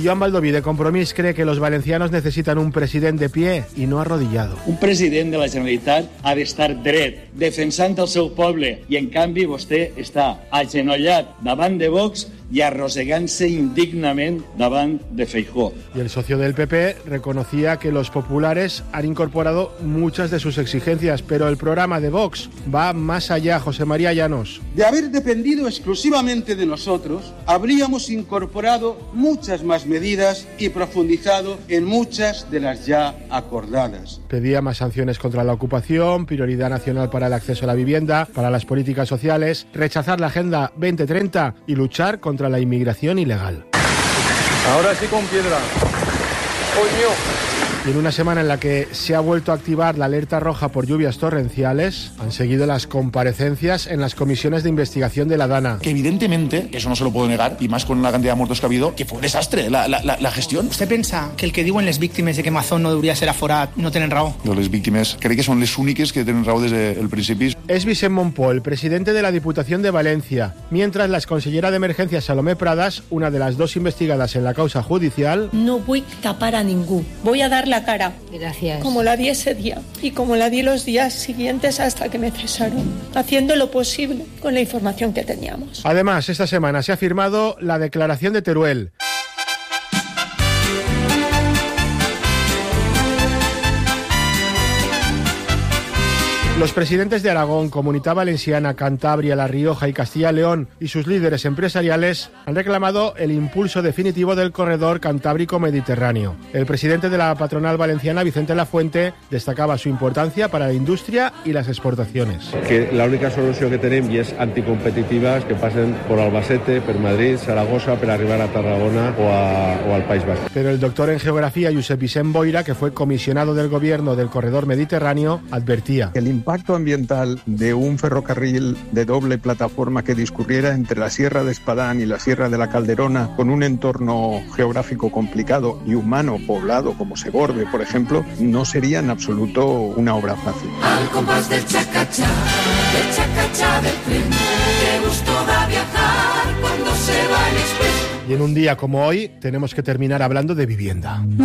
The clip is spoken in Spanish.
Joan Baldoví, de Compromís, cree que los valencianos necesitan un president de pie i no arrodillado. Un president de la Generalitat ha d'estar dret, defensant el seu poble, i en canvi vostè està agenollat davant de Vox y arrosegándose indignamente davant de Feijóo. Y el socio del PP reconocía que los populares han incorporado muchas de sus exigencias, pero el programa de Vox va más allá. José María Llanos. De haber dependido exclusivamente de nosotros, habríamos incorporado muchas más medidas y profundizado en muchas de las ya acordadas. Pedía más sanciones contra la ocupación, prioridad nacional para el acceso a la vivienda, para las políticas sociales, rechazar la Agenda 2030 y luchar contra la inmigración ilegal. Ahora sí con piedra. ¡Coño! Y en una semana en la que se ha vuelto a activar la alerta roja por lluvias torrenciales, han seguido las comparecencias en las comisiones de investigación de la Dana. Que evidentemente, eso no se lo puedo negar, y más con la cantidad de muertos que ha habido, que fue un desastre la gestión. ¿Usted pensa que el que diuen les víctimes de que Mazón no debería ser aforat no tenen raó? Les víctimes crec que són les úniques que tenen raó desde el principi. Es Vicent Montpol, presidente de la Diputación de Valencia, mientras la exconsellera de Emergencias Salomé Pradas, una de las dos investigadas en la causa judicial... No voy a tapar a ningú, voy a dar la cara. Gracias. Como la di ese día y como la di los días siguientes hasta que me cesaron, haciendo lo posible con la información que teníamos. Además, esta semana se ha firmado la declaración de Teruel. Los presidentes de Aragón, Comunidad Valenciana, Cantabria, La Rioja y Castilla y León y sus líderes empresariales han reclamado el impulso definitivo del corredor cantábrico-mediterráneo. El presidente de la patronal valenciana, Vicente Lafuente, destacaba su importancia para la industria y las exportaciones. Que la única solució que tenim i és anticompetitives que passen por Albacete, per Madrid, Zaragoza, per arribar a Tarragona o al País Vasco. Pero el doctor en geografía, Josep Vicent Boira, que fue comisionado del gobierno del corredor mediterráneo, advertía. El impacto ambiental de un ferrocarril de doble plataforma que discurriera entre la Sierra de Espadán y la Sierra de la Calderona, con un entorno geográfico complicado y humano poblado como Segorbe, por ejemplo, no sería en absoluto una obra fácil. Al compás del chacachá del tren, qué gusto da viajar cuando se va el express. Y en un día como hoy tenemos que terminar hablando de vivienda.